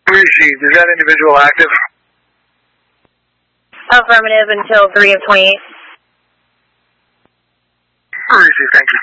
Received. Is that individual active? Affirmative until 3 of 28. Received, thank you.